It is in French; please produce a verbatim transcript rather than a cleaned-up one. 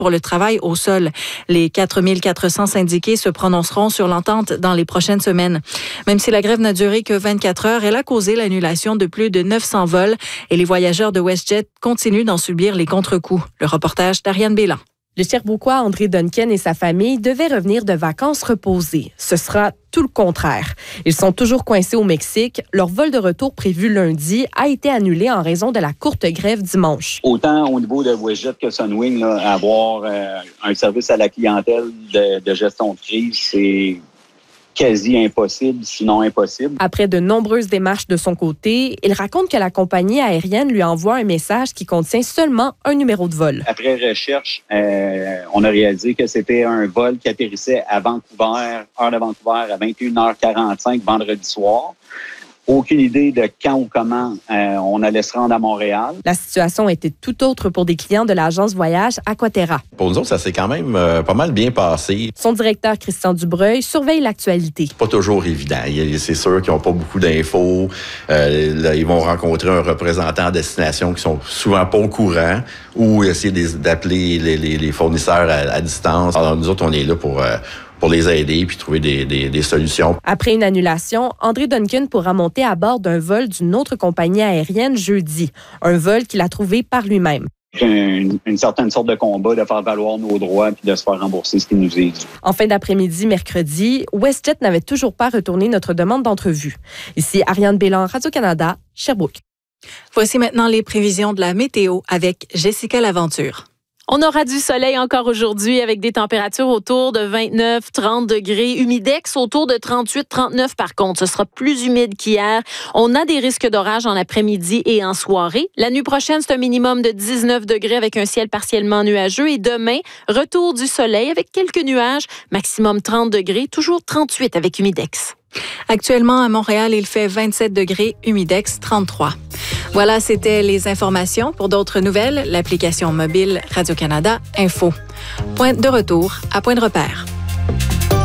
pour le travail au sol. Les quatre mille quatre cents syndiqués se prononceront sur l'entente dans les prochaines semaines. Même si la grève n'a duré que vingt-quatre heures, elle a causé l'annulation de plus de neuf cents vols et les voyageurs de WestJet continuent d'en subir les contre-coups. Le reportage d'Ariane Bélan. Le Sherbrookeois André Duncan et sa famille devaient revenir de vacances reposées. Ce sera tout le contraire. Ils sont toujours coincés au Mexique. Leur vol de retour prévu lundi a été annulé en raison de la courte grève dimanche. Autant au niveau de WestJet que Sunwing, là, avoir euh, un service à la clientèle de, de gestion de crise, c'est quasi impossible, sinon impossible. Après de nombreuses démarches de son côté, il raconte que la compagnie aérienne lui envoie un message qui contient seulement un numéro de vol. Après recherche, euh, on a réalisé que c'était un vol qui atterrissait à Vancouver, heure de Vancouver, à vingt et une heures quarante-cinq vendredi soir. Aucune idée de quand ou comment euh, on allait se rendre à Montréal. La situation était tout autre pour des clients de l'agence voyage Aquaterra. Pour nous autres, ça s'est quand même euh, pas mal bien passé. Son directeur, Christian Dubreuil, surveille l'actualité. C'est pas toujours évident. C'est sûr qu'ils n'ont pas beaucoup d'infos. Euh, là, ils vont rencontrer un représentant à destination qui sont souvent pas au courant ou essayer d'appeler les, les, les fournisseurs à, à distance. Alors, nous autres, on est là pour... Euh, pour les aider puis trouver des, des, des solutions. Après une annulation, André Duncan pourra monter à bord d'un vol d'une autre compagnie aérienne jeudi. Un vol qu'il a trouvé par lui-même. Une, une certaine sorte de combat, de faire valoir nos droits puis de se faire rembourser ce qui nous est dû. En fin d'après-midi, mercredi, WestJet n'avait toujours pas retourné notre demande d'entrevue. Ici, Ariane Bélan, Radio-Canada, Sherbrooke. Voici maintenant les prévisions de la météo avec Jessica Laventure. On aura du soleil encore aujourd'hui avec des températures autour de vingt-neuf à trente degrés. Humidex autour de trente-huit à trente-neuf par contre. Ce sera plus humide qu'hier. On a des risques d'orage en après-midi et en soirée. La nuit prochaine, c'est un minimum de dix-neuf degrés avec un ciel partiellement nuageux. Et demain, retour du soleil avec quelques nuages. Maximum trente degrés, toujours trente-huit avec Humidex. Actuellement, à Montréal, il fait vingt-sept degrés, Humidex trente-trois. Voilà, c'était les informations. Pour d'autres nouvelles, l'application mobile Radio-Canada Info. Point de retour à Point de repère.